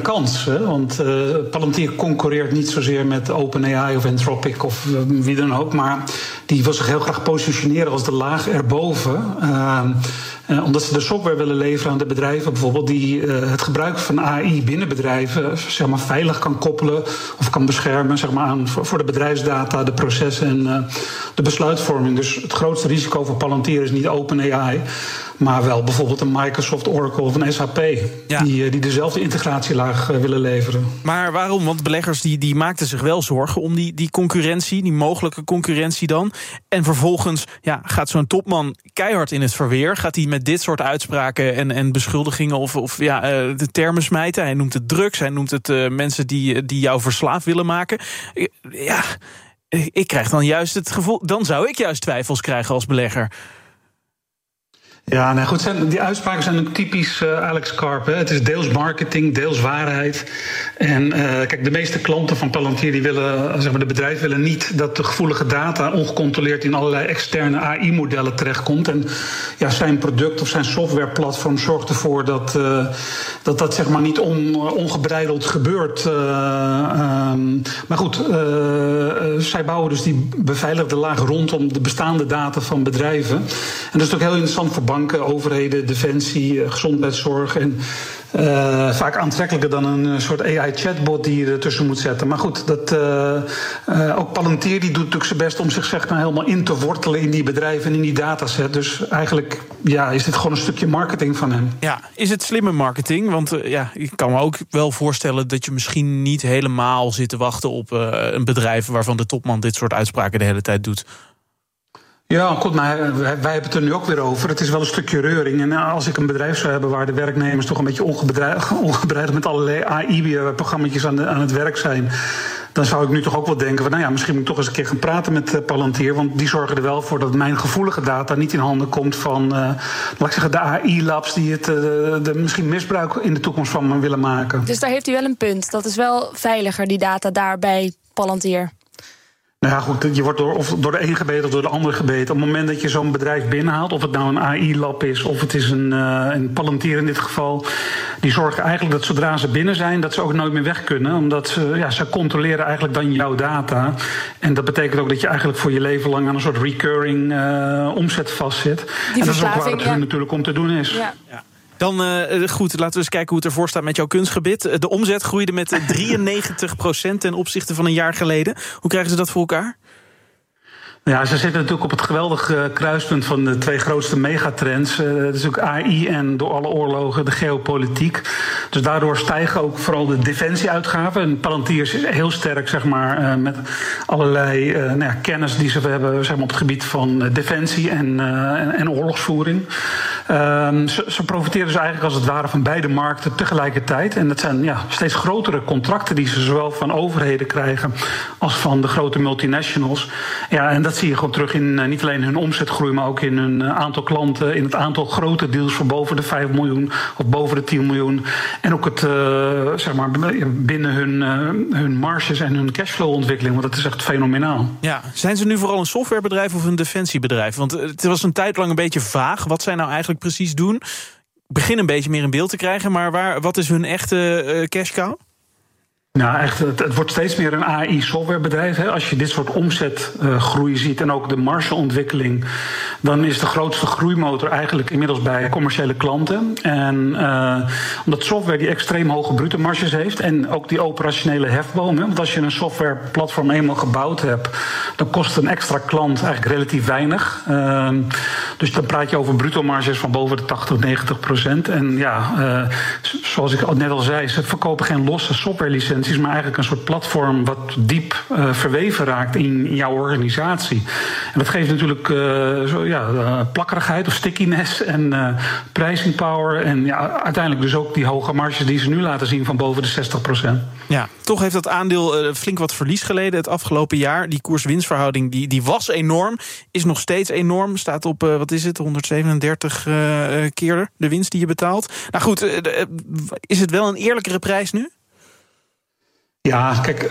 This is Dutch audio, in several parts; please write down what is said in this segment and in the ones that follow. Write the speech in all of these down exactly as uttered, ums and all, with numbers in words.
kans. Hè? Want uh, Palantir concurreert niet zozeer met OpenAI of Anthropic of uh, wie dan ook. Maar die wil zich heel graag positioneren als de laag erboven. Uh, uh, omdat ze de software willen leveren aan de bedrijven bijvoorbeeld, die uh, het gebruik van A I binnen bedrijven zeg maar, veilig kan koppelen of kan beschermen zeg maar, aan, voor de bedrijfsdata, de processen en uh, de besluitvorming. Dus het grootste risico voor Palantir is niet OpenAI, maar wel bijvoorbeeld een Microsoft, Oracle of een S A P, ja. die, die dezelfde integratielaag uh, willen leveren. Maar waarom? Want beleggers die, die maakten zich wel zorgen om die, die concurrentie, die mogelijke concurrentie dan. En vervolgens ja, gaat zo'n topman keihard in het verweer. Gaat hij met dit soort uitspraken en, en beschuldigingen of, of ja, uh, de termen smijten. Hij noemt het drugs, hij noemt het uh, mensen die, die jou verslaafd willen maken. Ja, ik krijg dan juist het gevoel, dan zou ik juist twijfels krijgen als belegger. Ja, nou goed, zijn, die uitspraken zijn ook typisch uh, Alex Karp. Hè. Het is deels marketing, deels waarheid. En uh, kijk, de meeste klanten van Palantir die willen, zeg maar, de bedrijven willen niet dat de gevoelige data ongecontroleerd in allerlei externe A I-modellen terechtkomt. En ja, zijn product of zijn softwareplatform zorgt ervoor dat uh, dat, dat zeg maar niet on, ongebreideld gebeurt. Uh, um, maar goed, uh, uh, zij bouwen dus die beveiligde laag rondom de bestaande data van bedrijven. En dat is ook heel interessant voor banken, overheden, defensie, gezondheidszorg en uh, vaak aantrekkelijker dan een soort A I-chatbot die je ertussen moet zetten. Maar goed, dat, uh, uh, ook Palantir die doet natuurlijk zijn best om zich zeg maar, helemaal in te wortelen in die bedrijven en in die dataset. Dus eigenlijk ja, is dit gewoon een stukje marketing van hem. Ja, is het slimme marketing? Want uh, ja, ik kan me ook wel voorstellen dat je misschien niet helemaal zit te wachten op uh, een bedrijf waarvan de topman dit soort uitspraken de hele tijd doet. Ja, goed, maar wij hebben het er nu ook weer over. Het is wel een stukje reuring. En als ik een bedrijf zou hebben waar de werknemers toch een beetje ongebreideld met allerlei A I-programma's aan, aan het werk zijn, dan zou ik nu toch ook wel denken van, nou ja, misschien moet ik toch eens een keer gaan praten met Palantir, want die zorgen er wel voor dat mijn gevoelige data niet in handen komt van, uh, laat ik zeggen, de A I-labs die het uh, de misschien misbruik in de toekomst van willen maken. Dus daar heeft u wel een punt. Dat is wel veiliger, die data daar bij Palantir. Nou ja, goed, je wordt door, of door de een gebeten of door de ander gebeten. Op het moment dat je zo'n bedrijf binnenhaalt, of het nou een A I-lab is of het is een, uh, een Palantir in dit geval, die zorgen eigenlijk dat zodra ze binnen zijn, dat ze ook nooit meer weg kunnen. Omdat ze, ja, ze controleren eigenlijk dan jouw data. En dat betekent ook dat je eigenlijk voor je leven lang aan een soort recurring uh, omzet vastzit. En dat is ook waar het ja. hun natuurlijk om te doen is. Ja. Ja. Dan uh, goed, laten we eens kijken hoe het ervoor staat met jouw kunstgebied. De omzet groeide met drieënnegentig procent ten opzichte van een jaar geleden. Hoe krijgen ze dat voor elkaar? Ja, ze zitten natuurlijk op het geweldige kruispunt van de twee grootste megatrends. Uh, dat is ook A I en door alle oorlogen de geopolitiek. Dus daardoor stijgen ook vooral de defensieuitgaven. En Palantir is heel sterk, zeg maar, uh, met allerlei uh, nou ja, kennis die ze hebben, zeg maar, op het gebied van uh, defensie en, uh, en, en oorlogsvoering. Uh, ze, ze profiteren dus eigenlijk als het ware van beide markten tegelijkertijd. En dat zijn ja, steeds grotere contracten die ze zowel van overheden krijgen als van de grote multinationals. Ja, en dat zie je gewoon terug in uh, niet alleen hun omzetgroei, maar ook in hun uh, aantal klanten, in het aantal grote deals voor boven de vijf miljoen of boven de tien miljoen. En ook het, uh, zeg maar, binnen hun, uh, hun marges en hun cashflow-ontwikkeling, want dat is echt fenomenaal. Ja, zijn ze nu vooral een softwarebedrijf of een defensiebedrijf? Want het was een tijd lang een beetje vaag wat zij nou eigenlijk precies doen. Ik begin een beetje meer in beeld te krijgen, maar waar, wat is hun echte uh, cash cow? Nou, echt, het, het wordt steeds meer een A I-softwarebedrijf. Hè. Als je dit soort omzetgroei uh, ziet en ook de margeontwikkeling, dan is de grootste groeimotor eigenlijk inmiddels bij commerciële klanten. En uh, omdat software die extreem hoge bruto marges heeft en ook die operationele hefboom. Hè. Want als je een softwareplatform eenmaal gebouwd hebt, dan kost een extra klant eigenlijk relatief weinig. Uh, dus dan praat je over bruto marges van boven de tachtig, negentig procent. En ja, uh, zoals ik net al zei, ze verkopen geen losse softwarelicenties, maar eigenlijk een soort platform wat diep uh, verweven raakt in, in jouw organisatie. En dat geeft natuurlijk uh, zo, ja, uh, plakkerigheid of stickiness en uh, pricing power. En ja, uiteindelijk dus ook die hoge marges die ze nu laten zien van boven de zestig procent. Ja, toch heeft dat aandeel uh, flink wat verlies geleden het afgelopen jaar. Die koers-winstverhouding die, die was enorm, is nog steeds enorm. Staat op, uh, wat is het, honderdzevenendertig uh, keer de winst die je betaalt. Nou goed, uh, is het wel een eerlijkere prijs nu? Ja, kijk,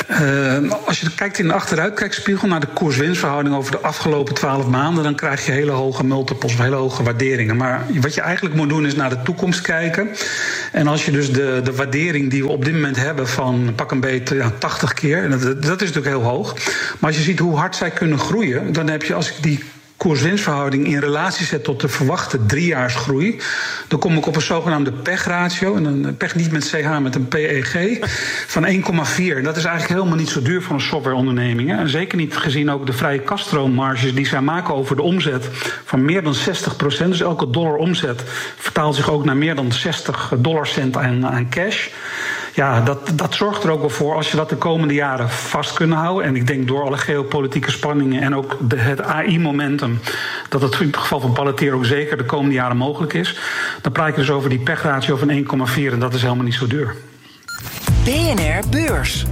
Uh, als je kijkt in de achteruitkijkspiegel naar de koers-winstverhouding over de afgelopen twaalf maanden, dan krijg je hele hoge multiples, hele hoge waarderingen. Maar wat je eigenlijk moet doen is naar de toekomst kijken. En als je dus de, de waardering die we op dit moment hebben van pak een beetje ja, tachtig keer, en dat, dat is natuurlijk heel hoog. Maar als je ziet hoe hard zij kunnen groeien, dan heb je, als ik die koers-winstverhouding in relatie zet tot de verwachte driejaarsgroei, dan kom ik op een zogenaamde pech-ratio, en een pech niet met C H, met een P E G, van één komma vier. En dat is eigenlijk helemaal niet zo duur voor een softwareonderneming. Hè. En zeker niet gezien ook de vrije kaststroommarges die zij maken over de omzet van meer dan zestig procent. Dus elke dollar omzet vertaalt zich ook naar meer dan zestig dollarcent aan, aan cash. Ja, dat, dat zorgt er ook wel voor, als je dat de komende jaren vast kunnen houden. En ik denk door alle geopolitieke spanningen en ook de, het A I-momentum, dat het in het geval van Palantir ook zeker de komende jaren mogelijk is. Dan praat je dus over die pechratio van één komma vier en dat is helemaal niet zo duur. B N R Beurs.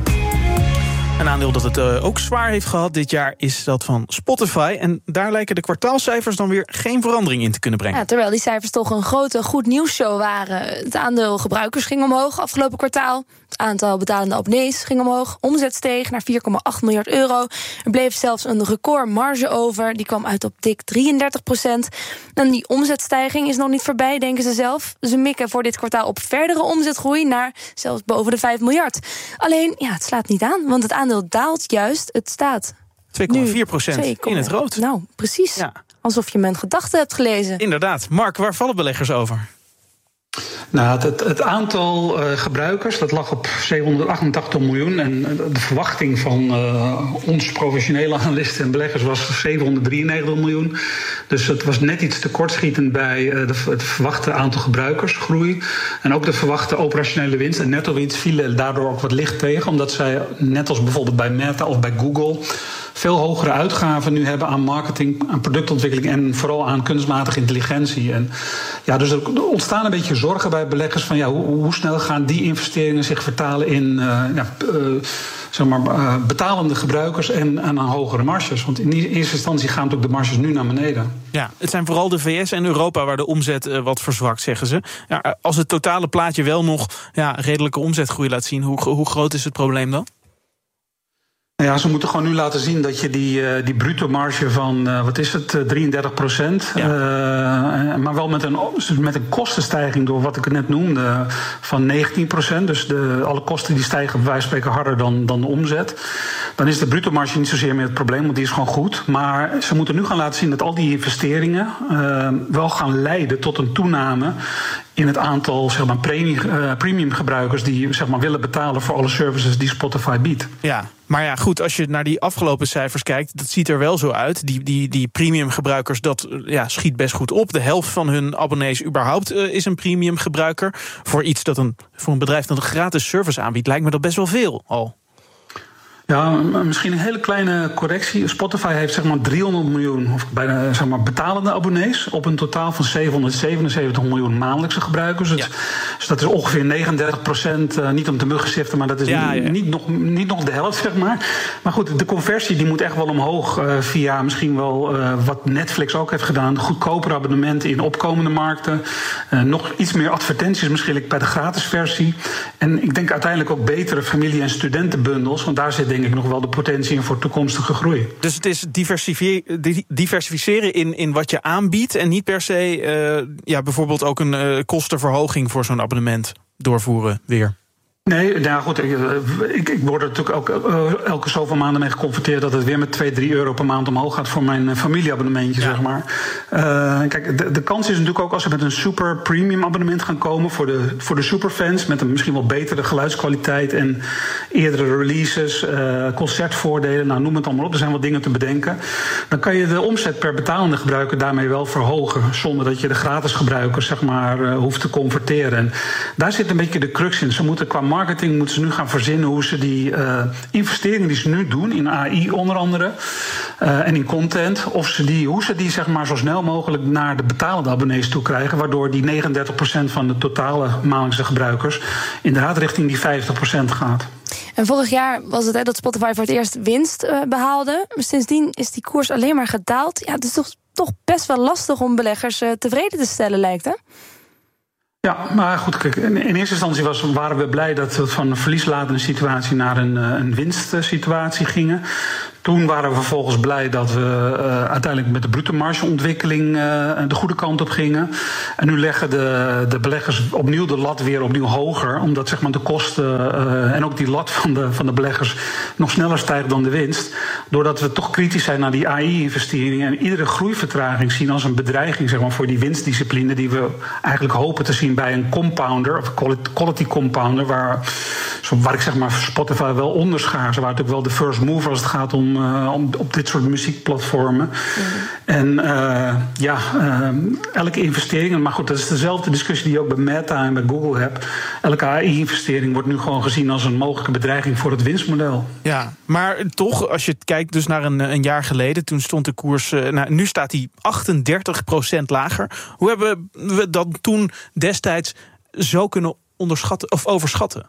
Een aandeel dat het uh, ook zwaar heeft gehad dit jaar is dat van Spotify. En daar lijken de kwartaalcijfers dan weer geen verandering in te kunnen brengen. Ja, terwijl die cijfers toch een grote goed nieuwsshow waren. Het aandeel gebruikers ging omhoog afgelopen kwartaal. Het aantal betalende abonnees ging omhoog. Omzet steeg naar vier komma acht miljard euro. Er bleef zelfs een recordmarge over. Die kwam uit op dik drieëndertig procent. En die omzetstijging is nog niet voorbij, denken ze zelf. Ze mikken voor dit kwartaal op verdere omzetgroei naar zelfs boven de vijf miljard. Alleen, ja, het slaat niet aan, want het aandeel daalt juist. Het staat twee komma vier procent in het rood. Nou, precies. Ja. Alsof je mijn gedachten hebt gelezen. Inderdaad. Mark, waar vallen beleggers over? Nou, het, het aantal uh, gebruikers, dat lag op zevenhonderdachtentachtig miljoen. En de verwachting van uh, ons professionele analisten en beleggers was zevenhonderddrieënnegentig miljoen. Dus het was net iets tekortschietend bij uh, de, het verwachte aantal gebruikersgroei. En ook de verwachte operationele winst en netto-winst vielen daardoor ook wat licht tegen. Omdat zij, net als bijvoorbeeld bij Meta of bij Google, veel hogere uitgaven nu hebben aan marketing, aan productontwikkeling en vooral aan kunstmatige intelligentie. En ja, dus er ontstaan een beetje zorgen bij beleggers van ja, hoe, hoe snel gaan die investeringen zich vertalen in uh, ja, uh, zeg maar, uh, betalende gebruikers en, en aan hogere marges. Want in eerste instantie gaan ook de marges nu naar beneden. Ja, het zijn vooral de V S en Europa waar de omzet uh, wat verzwakt, zeggen ze. Ja, als het totale plaatje wel nog ja, redelijke omzetgroei laat zien, hoe, hoe groot is het probleem dan? Ja, ze moeten gewoon nu laten zien dat je die, uh, die bruto marge van, uh, wat is het, uh, drieëndertig procent. Ja. Uh, maar wel met een, met een kostenstijging door wat ik net noemde van negentien procent. Dus de, alle kosten die stijgen bij wijze van spreken harder dan, dan de omzet. Dan is de bruto marge niet zozeer meer het probleem, want die is gewoon goed. Maar ze moeten nu gaan laten zien dat al die investeringen uh, wel gaan leiden tot een toename in het aantal zeg maar, premium, uh, premium gebruikers die zeg maar, willen betalen voor alle services die Spotify biedt. Ja, maar ja, goed, als je naar die afgelopen cijfers kijkt, dat ziet er wel zo uit. Die, die, die premium gebruikers, dat ja, schiet best goed op. De helft van hun abonnees überhaupt uh, is een premium gebruiker. Voor iets dat een, voor een bedrijf dat een gratis service aanbiedt, lijkt me dat best wel veel al. Ja, misschien een hele kleine correctie. Spotify heeft zeg maar driehonderd miljoen of bijna zeg maar betalende abonnees op een totaal van zevenhonderdzevenenzeventig miljoen maandelijkse gebruikers. Ja. Dus dat is ongeveer negenendertig procent, uh, niet om te muggen ziften, maar dat is ja, ja. Niet, nog, niet nog de helft, zeg maar. Maar goed, de conversie die moet echt wel omhoog uh, via misschien wel uh, wat Netflix ook heeft gedaan. Goedkopere abonnementen in opkomende markten. Uh, nog iets meer advertenties misschien bij de gratis versie. En ik denk uiteindelijk ook betere familie- en studentenbundels, want daar zit denk ik nog wel de potentie in voor toekomstige groei. Dus het is diversificeren in, in wat je aanbiedt en niet per se uh, ja, bijvoorbeeld ook een uh, kostenverhoging voor zo'n abonnement doorvoeren weer. Nee, nou goed, ik, ik, ik word er natuurlijk ook uh, elke zoveel maanden mee geconfronteerd dat het weer met twee, drie euro per maand omhoog gaat voor mijn familieabonnementje, ja. zeg maar. Uh, kijk, de, de kans is natuurlijk ook als we met een super premium abonnement gaan komen voor de, voor de superfans, met een misschien wel betere geluidskwaliteit en eerdere releases, uh, concertvoordelen, nou noem het allemaal op, er zijn wat dingen te bedenken. Dan kan je de omzet per betalende gebruiker daarmee wel verhogen, zonder dat je de gratis gebruikers, zeg maar, uh, hoeft te converteren. En daar zit een beetje de crux in. Ze moeten qua marketing moeten ze nu gaan verzinnen hoe ze die uh, investeringen die ze nu doen, in A I onder andere, uh, en in content, of ze die, hoe ze die zeg maar zo snel mogelijk naar de betalende abonnees toe krijgen, waardoor die negenendertig procent van de totale maandelijkse gebruikers inderdaad richting die vijftig procent gaat. En vorig jaar was het hè, dat Spotify voor het eerst winst uh, behaalde. Sindsdien is die koers alleen maar gedaald. Ja, het is toch, toch best wel lastig om beleggers uh, tevreden te stellen, lijkt hè? Ja, maar goed, kijk, in eerste instantie was, waren we blij dat we van een verlieslatende situatie naar een, een winstsituatie gingen. Toen waren we vervolgens blij dat we uh, uiteindelijk met de bruto margeontwikkeling uh, de goede kant op gingen. En nu leggen de, de beleggers opnieuw de lat weer opnieuw hoger, omdat zeg maar, de kosten uh, en ook die lat van de, van de beleggers nog sneller stijgt dan de winst. Doordat we toch kritisch zijn naar die A I-investeringen en iedere groeivertraging zien als een bedreiging zeg maar, voor die winstdiscipline die we eigenlijk hopen te zien bij een compounder, of quality compounder, waar, waar ik zeg maar Spotify wel onderschaar. Ze waren natuurlijk wel de first mover als het gaat om Uh, om, op dit soort muziekplatformen. Mm-hmm. En uh, ja, uh, elke investering, maar goed, dat is dezelfde discussie die je ook bij Meta en bij Google hebt. Elke A I-investering wordt nu gewoon gezien als een mogelijke bedreiging voor het winstmodel. Ja, maar toch, als je kijkt dus naar een, een jaar geleden, toen stond de koers, uh, nou, nu staat die achtendertig procent lager. Hoe hebben we dat toen destijds zo kunnen onderschatten of overschatten?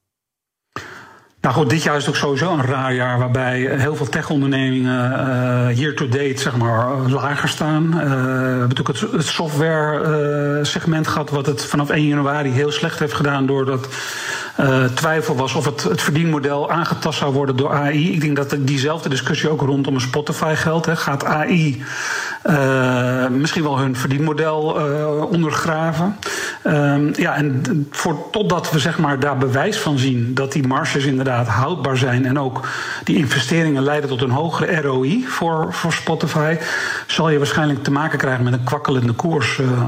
Nou goed, dit jaar is ook sowieso een raar jaar waarbij heel veel tech-ondernemingen uh, year-to-date zeg maar lager staan. Uh, we hebben natuurlijk het, het software-segment uh, gehad wat het vanaf één januari heel slecht heeft gedaan doordat uh, twijfel was of het, het verdienmodel aangetast zou worden door A I. Ik denk dat diezelfde discussie ook rondom een Spotify geldt. Hè. Gaat A I uh, misschien wel hun verdienmodel uh, ondergraven? Um, ja, en voor, totdat we zeg maar daar bewijs van zien dat die marges inderdaad houdbaar zijn en ook die investeringen leiden tot een hogere R O I voor, voor Spotify, zal je waarschijnlijk te maken krijgen met een kwakkelende koers. Uh.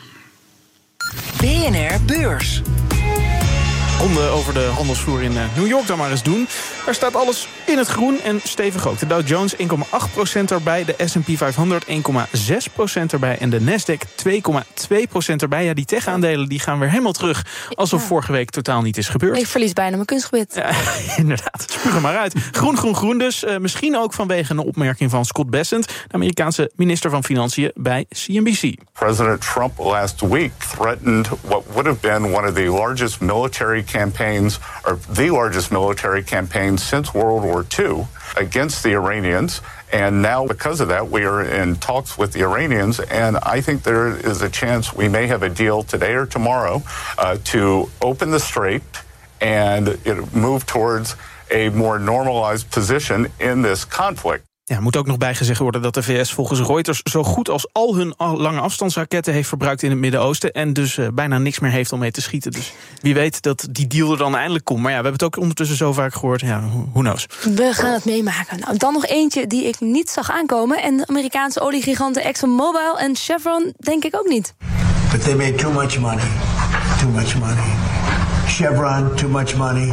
B N R Beurs. Ronde over de handelsvloer in New York dan maar eens doen. Daar staat alles in het groen en stevig ook. De Dow Jones één komma acht procent erbij, de S en P vijfhonderd één komma zes procent erbij en de Nasdaq twee komma twee procent erbij. Ja, die tech-aandelen die gaan weer helemaal terug, alsof ja. vorige week totaal niet is gebeurd. Ik verlies bijna mijn kunstgebied. Ja, inderdaad, spuug er maar uit. Groen, groen, groen dus. Uh, misschien ook vanwege een opmerking van Scott Bessent, de Amerikaanse minister van Financiën bij C N B C. President Trump last week threatened what would have been one of the largest military campaigns, or the largest military campaign since World War Two against the Iranians. And now, because of that, we are in talks with the Iranians. And I think there is a chance we may have a deal today or tomorrow uh, to open the strait and you know, move towards a more normalized position in this conflict. Ja, moet ook nog bijgezegd worden dat de V S volgens Reuters zo goed als al hun lange afstandsraketten heeft verbruikt in het Midden-Oosten en dus uh, bijna niks meer heeft om mee te schieten. Dus wie weet dat die deal er dan eindelijk komt. Maar ja, we hebben het ook ondertussen zo vaak gehoord. Ja, who knows. We gaan het meemaken. Nou, dan nog eentje die ik niet zag aankomen. En de Amerikaanse oliegiganten ExxonMobil en Chevron denk ik ook niet. But they made too much money. Too much money. Chevron, too much money.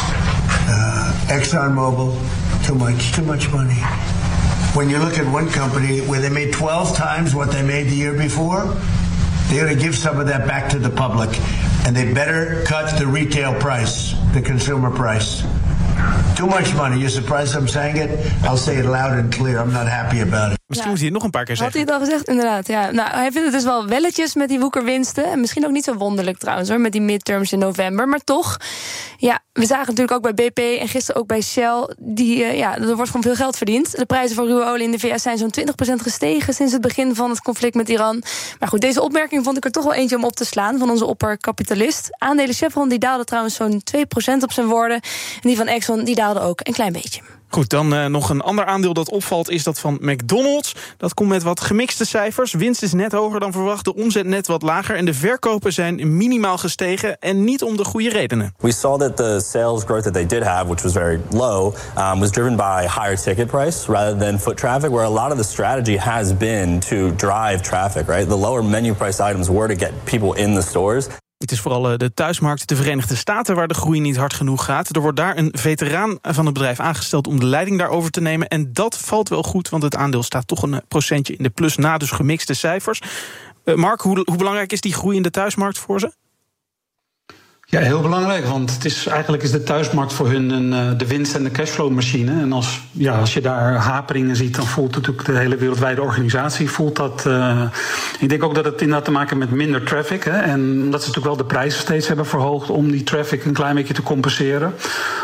Uh, ExxonMobil, too much, too much money. When you look at one company where they made twelve times what they made the year before, they're going to give some of that back to the public. And they better cut the retail price, the consumer price. Too much money. You're surprised I'm saying it? I'll say it loud and clear. I'm not happy about it. Misschien moet hij het nog een paar keer zeggen. Had hij het al gezegd? Inderdaad, ja. Nou, hij vindt het dus wel welletjes met die woekerwinsten. En misschien ook niet zo wonderlijk trouwens, hoor, met die midterms in november. Maar toch, ja, we zagen natuurlijk ook bij B P en gisteren ook bij Shell. Die, uh, ja, er wordt gewoon veel geld verdiend. De prijzen voor ruwe olie in de V S zijn zo'n twintig procent gestegen sinds het begin van het conflict met Iran. Maar goed, deze opmerking vond ik er toch wel eentje om op te slaan van onze opperkapitalist. Aandelen Chevron die daalden trouwens zo'n twee procent op zijn woorden. En die van Exxon die daalden ook een klein beetje. Goed, dan uh, nog een ander aandeel dat opvalt is dat van McDonald's. Dat komt met wat gemixte cijfers. Winst is net hoger dan verwacht, de omzet net wat lager. En de verkopen zijn minimaal gestegen en niet om de goede redenen. We saw that the sales growth that they did have, which was very low, um, was driven by higher ticket price rather than foot traffic, where a lot of the strategy has been to drive traffic, right? The lower menu price items were to get people in the stores. Het is vooral de thuismarkt, de Verenigde Staten, waar de groei niet hard genoeg gaat. Er wordt daar een veteraan van het bedrijf aangesteld om de leiding daarover te nemen. En dat valt wel goed, want het aandeel staat toch een procentje in de plus na, dus gemixte cijfers. Uh, Mark, hoe, hoe belangrijk is die groei in de thuismarkt voor ze? Ja, heel belangrijk, want het is, eigenlijk is de thuismarkt voor hun een, de winst- en de cashflow-machine. En als, ja, als je daar haperingen ziet, dan voelt natuurlijk de hele wereldwijde organisatie voelt dat. Uh, ik denk ook dat het inderdaad te maken heeft met minder traffic. Hè, en dat ze natuurlijk wel de prijzen steeds hebben verhoogd om die traffic een klein beetje te compenseren.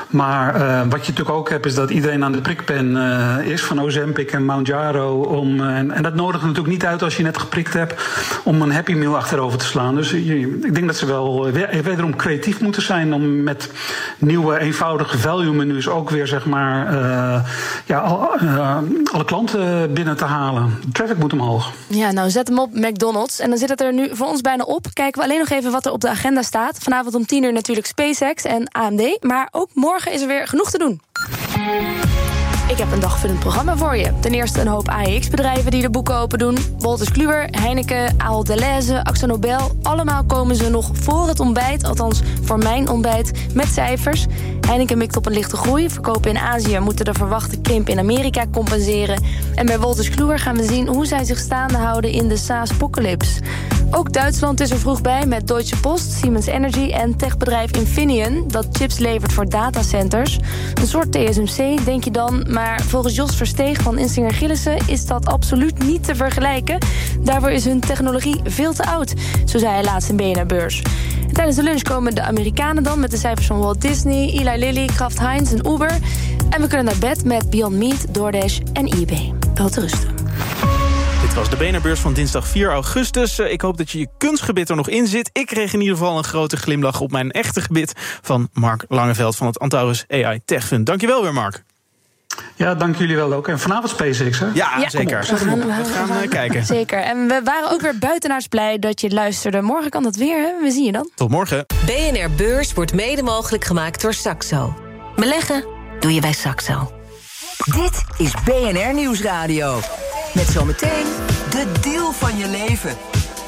Maar uh, wat je natuurlijk ook hebt, is dat iedereen aan de prikpen uh, is van Ozempic en Mounjaro. Om, uh, en, en dat nodigt natuurlijk niet uit als je net geprikt hebt om een Happy Meal achterover te slaan. Dus je, ik denk dat ze wel wederom creatief moeten zijn om met nieuwe, eenvoudige value-menus ook weer, zeg maar, uh, ja, al, uh, alle klanten binnen te halen. De traffic moet omhoog. Ja, nou zet hem op McDonald's. En dan zit het er nu voor ons bijna op. Kijken we alleen nog even wat er op de agenda staat. Vanavond om tien uur natuurlijk SpaceX en A M D. Maar ook morgen is er weer genoeg te doen. Ik heb een dagvullend programma voor je. Ten eerste een hoop A E X-bedrijven die de boeken open doen. Wolters Kluwer, Heineken, Ahold Delhaize, Akzo Nobel. Allemaal komen ze nog voor het ontbijt, althans voor mijn ontbijt, met cijfers. Heineken mikt op een lichte groei. Verkopen in Azië moeten de verwachte krimp in Amerika compenseren. En bij Wolters Kluwer gaan we zien hoe zij zich staande houden in de SaaS-pocalypse. Ook Duitsland is er vroeg bij met Deutsche Post, Siemens Energy en techbedrijf Infineon, dat chips levert voor datacenters. Een soort T S M C, denk je dan, maar volgens Jos Versteeg van Insinger Gillissen is dat absoluut niet te vergelijken. Daarvoor is hun technologie veel te oud, zo zei hij laatst in B N R Beurs. En tijdens de lunch komen de Amerikanen dan met de cijfers van Walt Disney, Eli Lilly, Kraft Heinz en Uber. En we kunnen naar bed met Beyond Meat, DoorDash en eBay. Wel te rusten. Dit was de B N R Beurs van dinsdag vier augustus. Ik hoop dat je je kunstgebit er nog in zit. Ik kreeg in ieder geval een grote glimlach op mijn echte gebit van Mark Langeveld van het Antaurus A I Tech Fund. Dankjewel weer, Mark. Ja, dank jullie wel ook. En vanavond SpaceX, hè? Ja, ja zeker. We gaan, we we gaan, gaan kijken. Zeker. En we waren ook weer buitenaars blij dat je luisterde. Morgen kan dat weer, hè? We zien je dan. Tot morgen. B N R Beurs wordt mede mogelijk gemaakt door Saxo. Beleggen doe je bij Saxo. Dit is B N R Nieuwsradio. Met zometeen de deal van je leven.